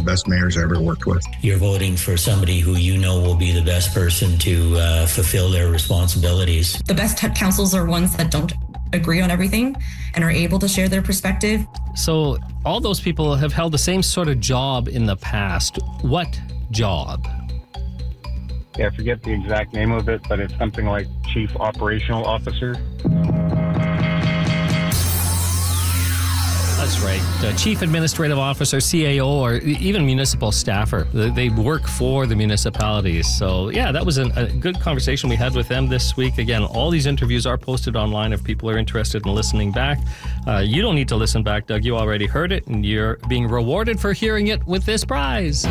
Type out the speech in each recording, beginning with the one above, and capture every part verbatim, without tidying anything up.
the best mayors I ever worked with. You're voting for somebody who you know will be the best person to uh, fulfill their responsibilities. The best t- councils are ones that don't agree on everything and are able to share their perspective. So all those people have held the same sort of job in the past. What job? Yeah, I forget the exact name of it, but it's something like Chief Operational Officer. That's right. Uh, Chief Administrative Officer, C A O, or even municipal staffer. They, they work for the municipalities. So, yeah, that was an, a good conversation we had with them this week. Again, all these interviews are posted online if people are interested in listening back. Uh, you don't need to listen back, Doug. You already heard it, and you're being rewarded for hearing it with this prize.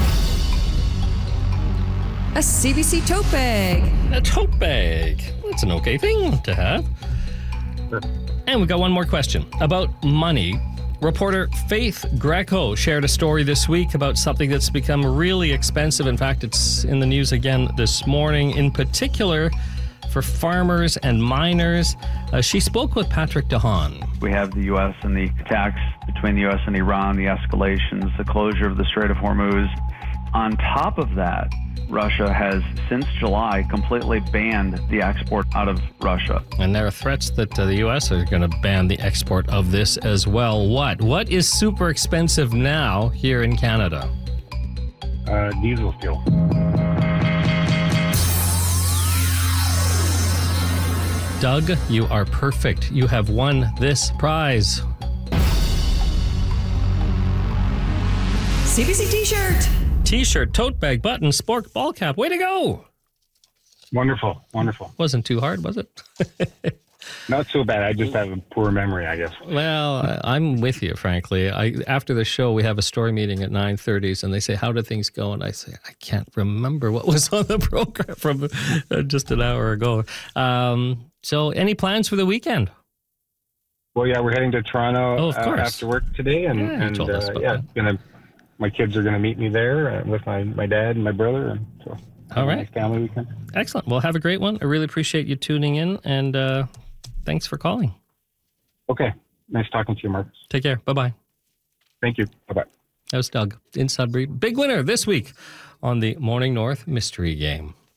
A C B C tote bag. A tote bag. That's an okay thing to have. And we got one more question about money. Reporter Faith Greco shared a story this week about something that's become really expensive. In fact, it's in the news again this morning, in particular for farmers and miners. Uh, she spoke with Patrick DeHaan. We have the U S and the attacks between the U S and Iran, the escalations, the closure of the Strait of Hormuz. On top of that, Russia has, since July, completely banned the export out of Russia. And there are threats that uh, the U S are going to ban the export of this as well. What? What is super expensive now here in Canada? Uh, diesel fuel. Doug, you are perfect. You have won this prize. C B C t-shirt. T-shirt, tote bag, button, sport, ball cap. Way to go. Wonderful, wonderful. Wasn't too hard, was it? Not so bad. I just have a poor memory, I guess. Well, I- I'm with you, frankly. I After the show, we have a story meeting at nine thirty, and they say, how did things go? And I say, I can't remember what was on the program from uh, just an hour ago. Um, so any plans for the weekend? Well, yeah, we're heading to Toronto Oh, of uh, course. after work today. And, Yeah, you and told us uh, about yeah, that. gonna, my kids are going to meet me there uh, with my, my dad and my brother. And so, All a right. nice family weekend. Excellent. Well, have a great one. I really appreciate you tuning in, and uh, thanks for calling. Okay. Nice talking to you, Marcus. Take care. Bye-bye. Thank you. Bye-bye. That was Doug in Sudbury. Big winner this week on the Morning North Mystery Game.